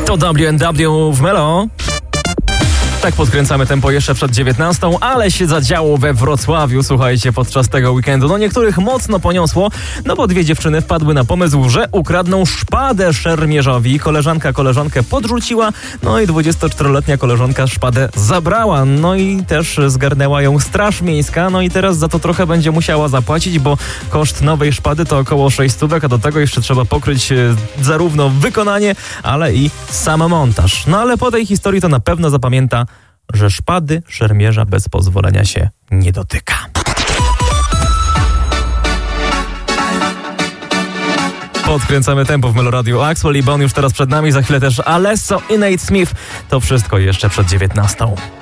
To WNW w Melo. Tak podkręcamy tempo jeszcze przed 19, ale się zadziało we Wrocławiu, słuchajcie, podczas tego weekendu. No niektórych mocno poniosło, no bo dwie dziewczyny wpadły na pomysł, że ukradną szpadę szermierzowi. Koleżanka koleżankę podrzuciła, no i 24-letnia koleżanka szpadę zabrała. No i też zgarnęła ją Straż Miejska, no i teraz za to trochę będzie musiała zapłacić, bo koszt nowej szpady to około 600, a do tego jeszcze trzeba pokryć zarówno wykonanie, ale i sam montaż. No ale po tej historii to na pewno zapamięta, że szpady szermierza bez pozwolenia się nie dotyka. Podkręcamy tempo w Meloradiu. Axwell i Bon już teraz przed nami, za chwilę też Alesso i Nate Smith. To wszystko jeszcze przed 19.